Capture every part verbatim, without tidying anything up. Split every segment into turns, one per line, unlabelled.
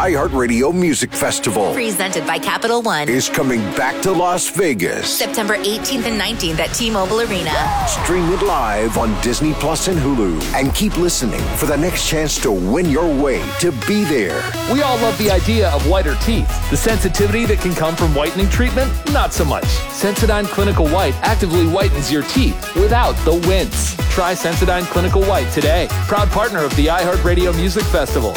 iHeartRadio Music Festival.
Presented by Capital One.
Is coming back to Las Vegas.
September eighteenth and nineteenth at T-Mobile Arena.
Stream it live on Disney Plus and Hulu. And keep listening for the next chance to win your way to be there.
We all love the idea of whiter teeth. The sensitivity that can come from whitening treatment, not so much. Sensodyne Clinical White actively whitens your teeth without the wince. Try Sensodyne Clinical White today. Proud partner of the iHeartRadio Music Festival.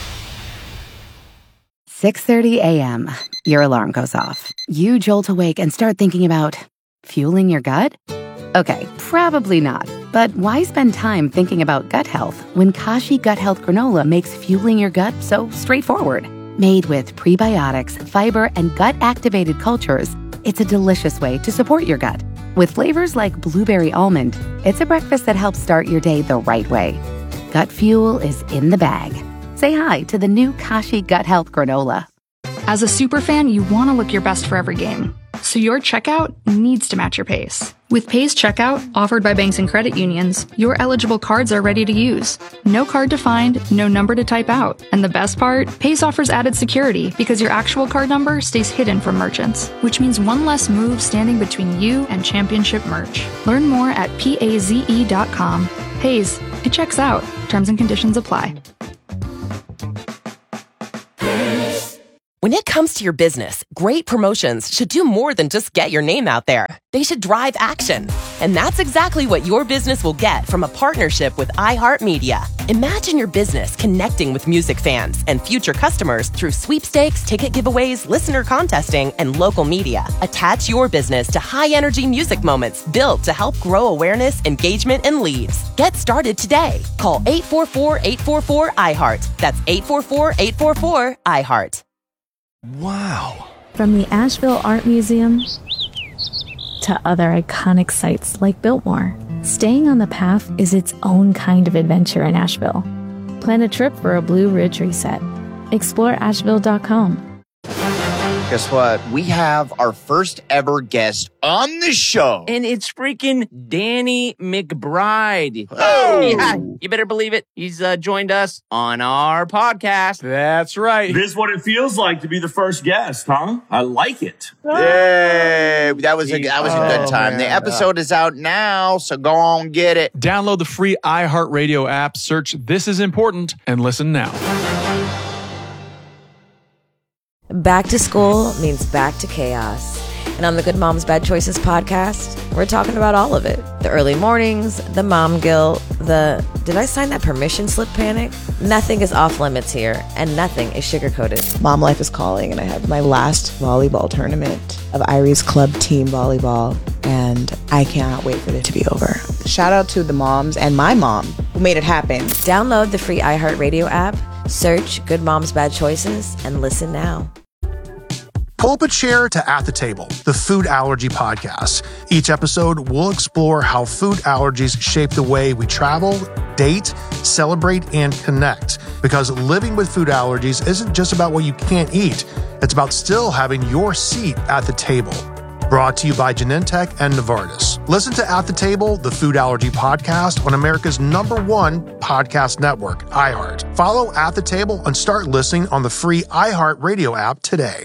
six thirty a.m. Your alarm goes off. You jolt awake and start thinking about fueling your gut? Okay, probably not. But why spend time thinking about gut health when Kashi Gut Health Granola makes fueling your gut so straightforward? Made with prebiotics, fiber, and gut-activated cultures, it's a delicious way to support your gut. With flavors like blueberry almond, it's a breakfast that helps start your day the right way. Gut fuel is in the bag. Say hi to the new Kashi Gut Health Granola.
As a superfan, you want to look your best for every game. So your checkout needs to match your pace. With Pace Checkout, offered by banks and credit unions, your eligible cards are ready to use. No card to find, no number to type out. And the best part? Pace offers added security because your actual card number stays hidden from merchants, which means one less move standing between you and championship merch. Learn more at paze dot com. Pace, it checks out. Terms and conditions apply.
When it comes to your business, great promotions should do more than just get your name out there. They should drive action. And that's exactly what your business will get from a partnership with iHeartMedia. Imagine your business connecting with music fans and future customers through sweepstakes, ticket giveaways, listener contesting, and local media. Attach your business to high-energy music moments built to help grow awareness, engagement, and leads. Get started today. Call eight four four, eight four four, I heart. That's eight four four, eight four four, I heart.
Wow. From the Asheville Art Museum to other iconic sites like Biltmore, staying on the path is its own kind of adventure in Asheville. Plan a trip for a Blue Ridge reset. Explore asheville dot com.
Guess what? We have our first ever guest on the show.
And it's freaking Danny McBride.
Oh!
Yeah, you better believe it. He's uh, joined us on our podcast.
That's right.
This is what it feels like to be the first guest, huh? I like it.
Yay! That was a, that was a good time.
Oh,
the episode is out now, so go on, get it.
Download the free iHeartRadio app, search This Is Important, and listen now.
Back to school means back to chaos. And on the Good Moms Bad Choices podcast, we're talking about all of it. The early mornings, the mom guilt, the did I sign that permission slip panic? Nothing is off limits here, and nothing is sugar-coated.
Mom life is calling, and I have my last volleyball tournament of Irie's club team volleyball, and I cannot wait for it to be over. Shout out to the moms and my mom who made it happen.
Download the free iHeartRadio app, search Good Moms Bad Choices, and listen now.
Pull up a chair to At the Table, the food allergy podcast. Each episode, we'll explore how food allergies shape the way we travel, date, celebrate, and connect. Because living with food allergies isn't just about what you can't eat. It's about still having your seat at the table. Brought to you by Genentech and Novartis. Listen to At the Table, the food allergy podcast on America's number one podcast network, iHeart. Follow At the Table and start listening on the free iHeartRadio app today.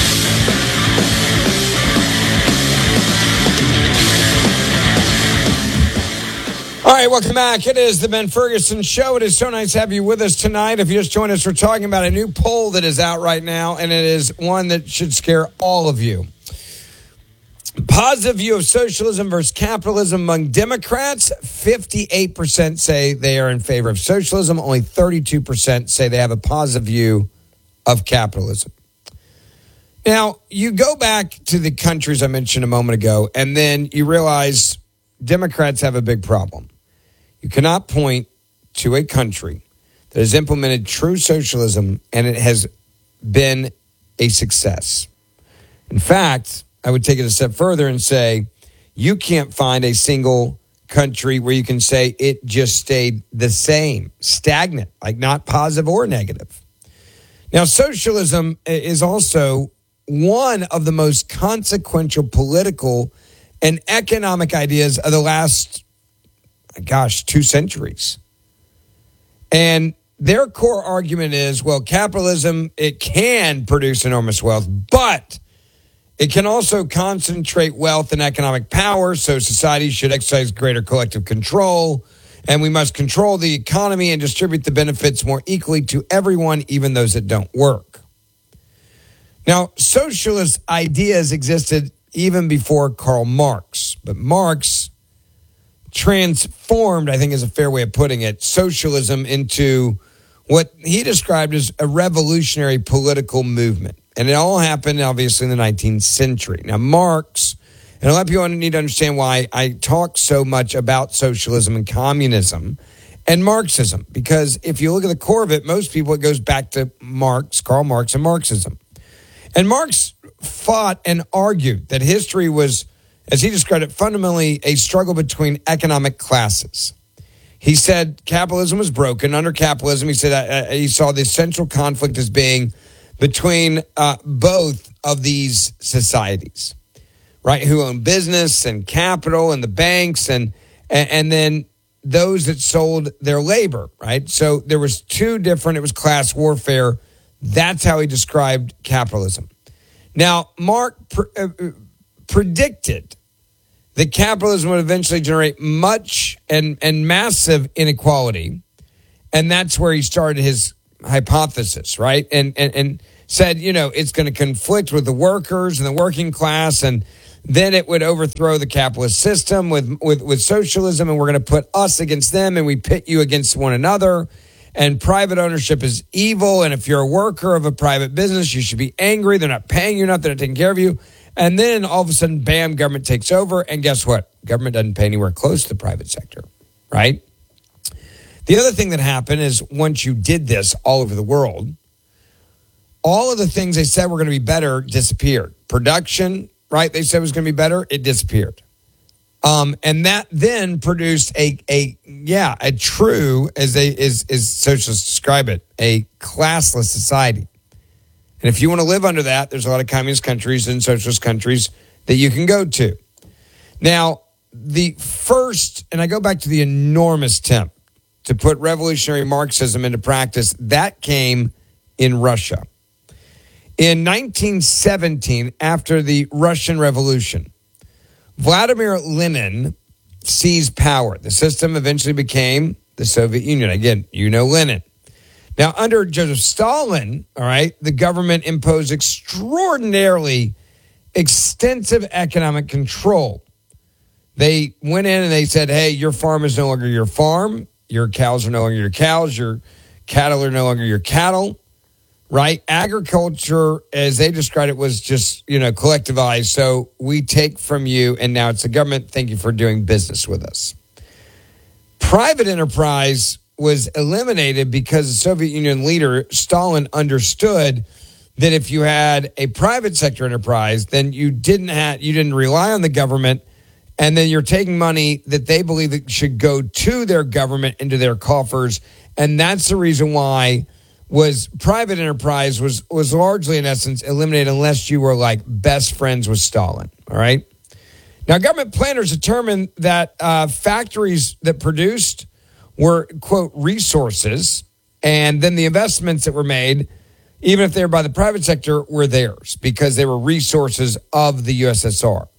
All right, welcome back. It is the Ben Ferguson Show. It is so nice to have you with us tonight. If you just joined us, we're talking about a new poll that is out right now, and it is one that should scare all of you. Positive view of socialism versus capitalism among Democrats. fifty-eight percent say they are in favor of socialism. Only thirty-two percent say they have a positive view of capitalism. Now, you go back to the countries I mentioned a moment ago, and then you realize Democrats have a big problem. You cannot point to a country that has implemented true socialism and it has been a success. In fact, I would take it a step further and say you can't find a single country where you can say it just stayed the same, stagnant, like not positive or negative. Now, socialism is also one of the most consequential political and economic ideas of the last, gosh, two centuries. And their core argument is, well, capitalism, it can produce enormous wealth, but it can also concentrate wealth and economic power, so society should exercise greater collective control, and we must control the economy and distribute the benefits more equally to everyone, even those that don't work. Now, socialist ideas existed even before Karl Marx, but Marx transformed, I think is a fair way of putting it, socialism into what he described as a revolutionary political movement. And it all happened, obviously, in the nineteenth century. Now, Marx, and a lot of people need to understand why I talk so much about socialism and communism and Marxism, because if you look at the core of it, most people, it goes back to Marx, Karl Marx, and Marxism. And Marx fought and argued that history was, as he described it, fundamentally a struggle between economic classes. He said capitalism was broken. Under capitalism, he said uh, he saw the central conflict as being between uh, both of these societies, right? Who own business and capital and the banks and, and and then those that sold their labor, right? So there was two different, it was class warfare. That's how he described capitalism. Now, Marx pr- uh, predicted that capitalism would eventually generate much and, and massive inequality. And that's where he started his hypothesis, right? And, and, and said, you know, it's going to conflict with the workers and the working class, and then it would overthrow the capitalist system with, with, with socialism, and we're going to put us against them, and we pit you against one another. And private ownership is evil, and if you're a worker of a private business, you should be angry. They're not paying you enough. They're not taking care of you. And then all of a sudden, bam, government takes over. And guess what? Government doesn't pay anywhere close to the private sector, right? The other thing that happened is once you did this all over the world, all of the things they said were going to be better disappeared. Production, right, they said was going to be better, it disappeared. Um, and that then produced a, a yeah, a true, as they as, as socialists describe it, a classless society. And if you want to live under that, there's a lot of communist countries and socialist countries that you can go to. Now, the first, and I go back to the enormous attempt to put revolutionary Marxism into practice, that came in Russia. In nineteen seventeen, after the Russian Revolution, Vladimir Lenin seized power. The system eventually became the Soviet Union. Again, you know Lenin. Now, under Joseph Stalin, all right, the government imposed extraordinarily extensive economic control. They went in and they said, hey, your farm is no longer your farm. Your cows are no longer your cows. Your cattle are no longer your cattle, right? Agriculture, as they described it, was just, you know, collectivized. So we take from you, and now it's the government. Thank you for doing business with us. Private enterprise was eliminated because the Soviet Union leader, Stalin, understood that if you had a private sector enterprise, then you didn't have, you didn't rely on the government, and then you're taking money that they believe that should go to their government into their coffers. And that's the reason why was private enterprise was was largely, in essence, eliminated unless you were like best friends with Stalin. All right. Now, government planners determined that uh, factories that produced were, quote, resources, and then the investments that were made, even if they were by the private sector, were theirs because they were resources of the U S S R.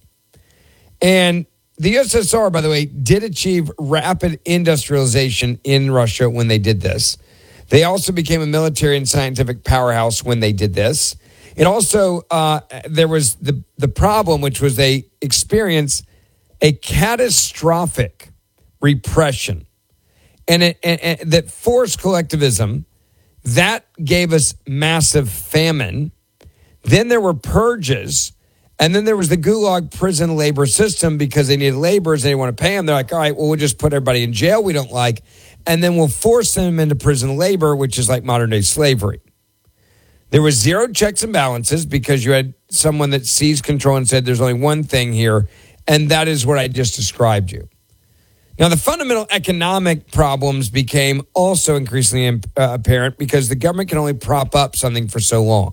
And the U S S R, by the way, did achieve rapid industrialization in Russia when they did this. They also became a military and scientific powerhouse when they did this. It also, uh, there was the, the problem, which was they experienced a catastrophic repression. And, it, and, and that forced collectivism, that gave us massive famine. Then there were purges. And then there was the Gulag prison labor system because they needed laborers. They didn't want to pay them. They're like, all right, well, we'll just put everybody in jail we don't like. And then we'll force them into prison labor, which is like modern day slavery. There was zero checks and balances because you had someone that seized control and said, there's only one thing here. And that is what I just described you. Now, the fundamental economic problems became also increasingly uh, apparent because the government can only prop up something for so long.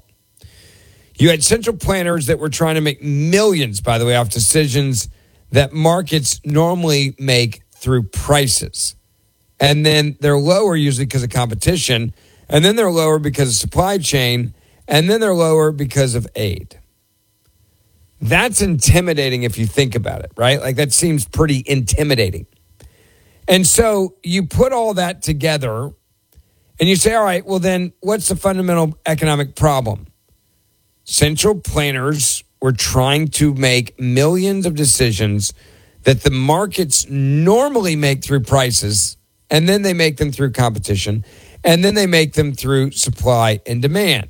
You had central planners that were trying to make millions, by the way, off decisions that markets normally make through prices. And then they're lower usually because of competition. And then they're lower because of supply chain. And then they're lower because of aid. That's intimidating if you think about it, right? Like that seems pretty intimidating. And so you put all that together and you say, all right, well then what's the fundamental economic problem? Central planners were trying to make millions of decisions that the markets normally make through prices, and then they make them through competition, and then they make them through supply and demand.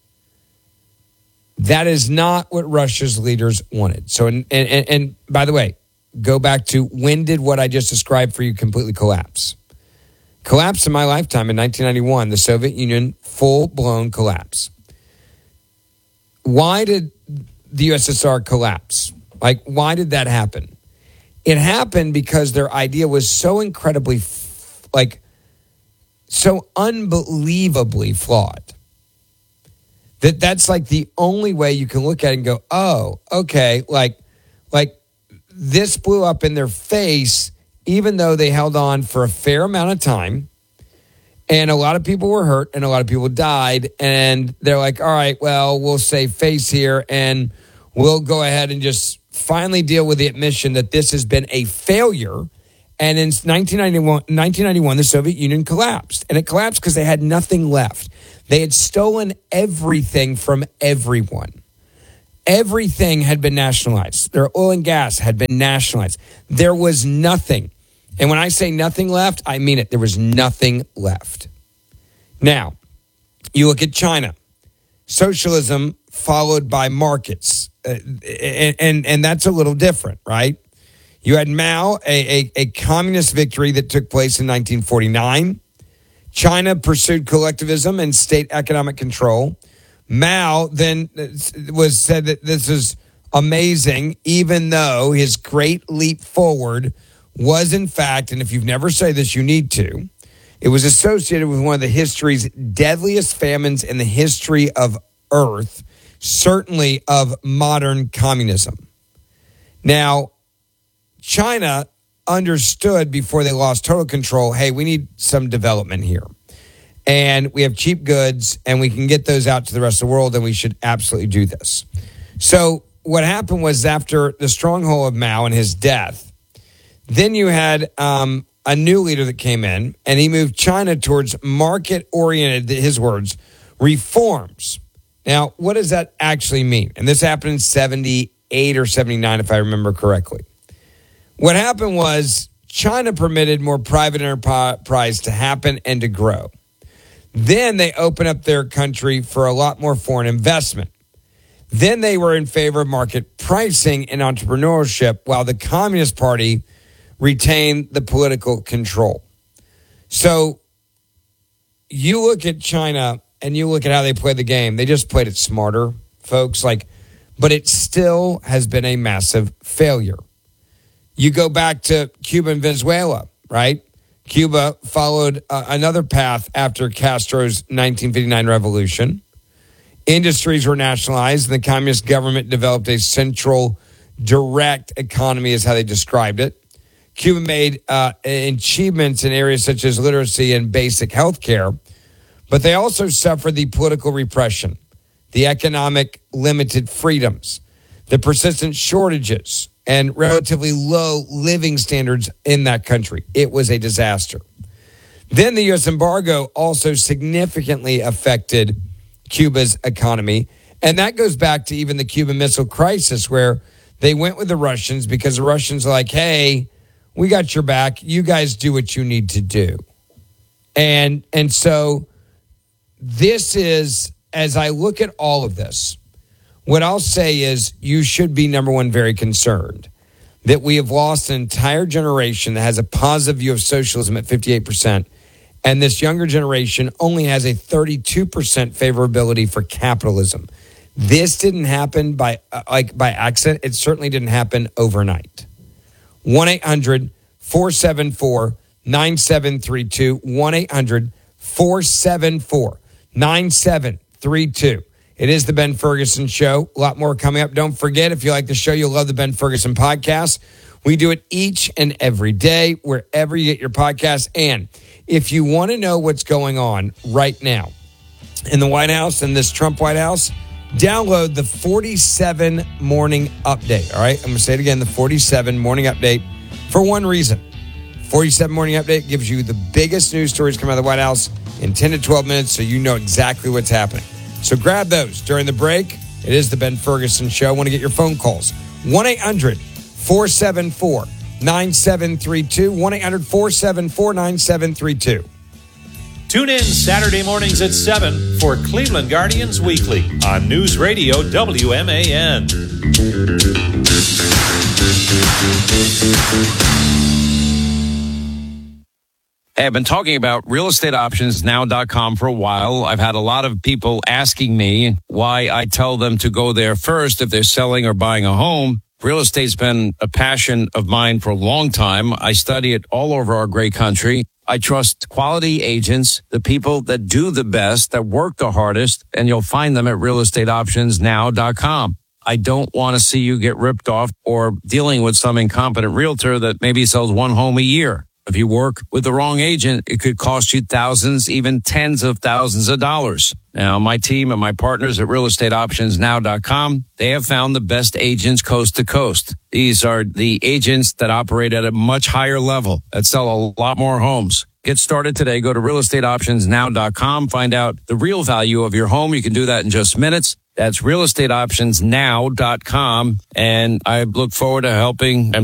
That is not what Russia's leaders wanted. So, and, and, and by the way, go back to when did what I just described for you completely collapse? Collapsed in my lifetime in nineteen ninety-one, the Soviet Union, full-blown collapse. Why did the U S S R collapse? Like, why did that happen? It happened because their idea was so incredibly, like, so unbelievably flawed that that's like the only way you can look at it and go, oh, okay, like, like this blew up in their face, even though they held on for a fair amount of time. And a lot of people were hurt and a lot of people died. And they're like, all right, well, we'll save face here and we'll go ahead and just finally deal with the admission that this has been a failure. And in nineteen ninety-one, nineteen ninety-one, the Soviet Union collapsed. And it collapsed because they had nothing left. They had stolen everything from everyone. Everything had been nationalized. Their oil and gas had been nationalized. There was nothing. And when I say nothing left, I mean it. There was nothing left. Now, you look at China. Socialism followed by markets. Uh, and, and, and that's a little different, right? You had Mao, a, a, a communist victory that took place in nineteen forty-nine. China pursued collectivism and state economic control. Mao then was said that this is amazing, even though his great leap forward was, in fact, and if you've never said this, you need to, it was associated with one of the history's deadliest famines in the history of Earth, certainly of modern communism. Now, China understood before they lost total control, hey, we need some development here. And we have cheap goods and we can get those out to the rest of the world, and we should absolutely do this. So what happened was after the stronghold of Mao and his death, then you had um, a new leader that came in, and he moved China towards market-oriented, his words, reforms. Now, what does that actually mean? And this happened in seventy-eight or seventy-nine, if I remember correctly. What happened was China permitted more private enterprise to happen and to grow. Then they opened up their country for a lot more foreign investment. Then they were in favor of market pricing and entrepreneurship, while the Communist Party retained the political control. So you look at China and you look at how they play the game. They just played it smarter, folks. Like, but it still has been a massive failure. You go back to Cuba and Venezuela, right? Cuba followed uh, another path after Castro's nineteen fifty-nine revolution. Industries were nationalized, and the communist government developed a central direct economy, is how they described it. Cuba made uh, achievements in areas such as literacy and basic health care, but they also suffered the political repression, the economic limited freedoms, the persistent shortages, and relatively low living standards in that country. It was a disaster. Then the U S embargo also significantly affected Cuba's economy. And that goes back to even the Cuban Missile Crisis, where they went with the Russians because the Russians are like, hey, we got your back. You guys do what you need to do. And, and so this is, as I look at all of this, what I'll say is you should be, number one, very concerned that we have lost an entire generation that has a positive view of socialism at fifty-eight percent. And this younger generation only has a thirty-two percent favorability for capitalism. This didn't happen by uh, like by accident. It certainly didn't happen overnight. one eight hundred four seven four nine seven three two. one eight hundred four seven four nine seven three two. It is the Ben Ferguson Show. A lot more coming up. Don't forget, if you like the show, you'll love the Ben Ferguson podcast. We do it each and every day, wherever you get your podcasts. And if you want to know what's going on right now in the White House, in this Trump White House, download the forty-seven Morning Update. All right, I'm going to say it again, the forty-seven Morning Update, for one reason. forty-seven Morning Update gives you the biggest news stories coming out of the White House in ten to twelve minutes, so you know exactly what's happening. So grab those during the break. It is the Ben Ferguson Show. I want to get your phone calls. one eight hundred four seven four nine seven three two. one eight hundred four seven four nine seven three two.
Tune in Saturday mornings at seven for Cleveland Guardians Weekly on News Radio W M A N.
Hey, I've been talking about real estate options now dot com for a while. I've had a lot of people asking me why I tell them to go there first if they're selling or buying a home. Real estate's been a passion of mine for a long time. I study it all over our great country. I trust quality agents, the people that do the best, that work the hardest, and you'll find them at real estate options now dot com. I don't want to see you get ripped off or dealing with some incompetent realtor that maybe sells one home a year. If you work with the wrong agent, it could cost you thousands, even tens of thousands of dollars. Now, my team and my partners at real estate options now dot com, they have found the best agents coast to coast. These are the agents that operate at a much higher level, that sell a lot more homes. Get started today. Go to real estate options now dot com. Find out the real value of your home. You can do that in just minutes. That's real estate options now dot com. And I look forward to helping and